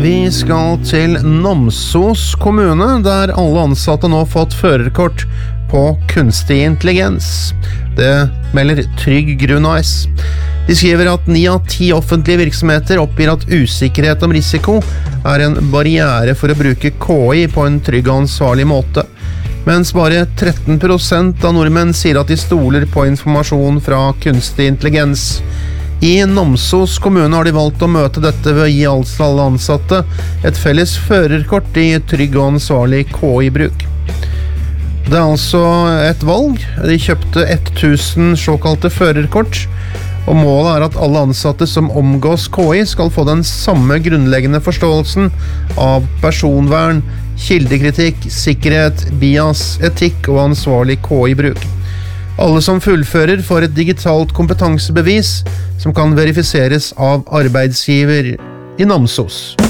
Vi skal til Namsos kommune, der alle ansatte nå har fått førerkort på kunstig intelligens. Det melder Trygg Grunn AS. De skriver at 9 av 10 offentlige virksomheter oppgir at usikkerhet om risiko er en barriere for å bruke KI på en trygg og ansvarlig måte, mens bare 13% av nordmenn sier at de stoler på informasjon fra kunstig intelligens. I Namsos kommune har de valgt å møte dette ved å gi alle ansatte et felles førerkort i trygg og ansvarlig KI-bruk. Det er altså et valg. De kjøpte 1000 såkalte førerkort, og målet er at alle ansatte som omgås KI skal få den samme grunnleggende forståelsen av personvern, kildekritikk, sikkerhet, bias, etikk og ansvarlig KI-bruk. Alle som fullfører får et digitalt kompetansebevis som kan verifiseres av arbeidsgiver i Namsos.